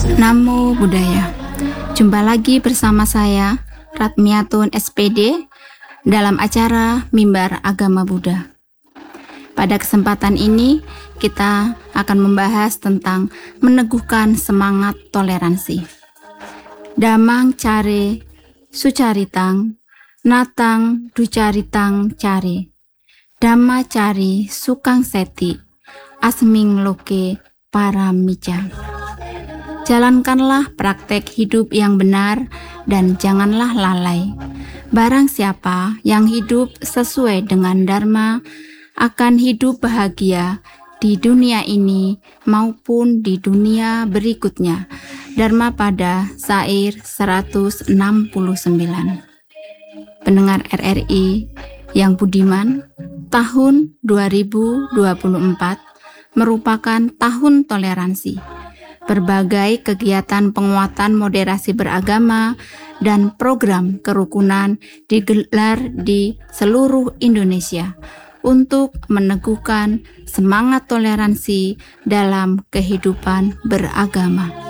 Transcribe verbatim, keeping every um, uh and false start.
Namo Buddhaya. Jumpa lagi bersama saya, Ratmiatun S P D, dalam acara Mimbar Agama Buddha. Pada kesempatan ini, kita akan membahas tentang meneguhkan semangat toleransi. Damang care sucaritang, natang ducaritang care. Dhamma cari sukang seti, asming loke paramija. Jalankanlah praktek hidup yang benar dan janganlah lalai. Barang siapa yang hidup sesuai dengan Dharma akan hidup bahagia di dunia ini maupun di dunia berikutnya. Dharmapada Sair seratus enam puluh sembilan. Pendengar R R I yang budiman, tahun dua ribu dua puluh empat merupakan tahun toleransi. Berbagai kegiatan penguatan moderasi beragama dan program kerukunan digelar di seluruh Indonesia untuk meneguhkan semangat toleransi dalam kehidupan beragama.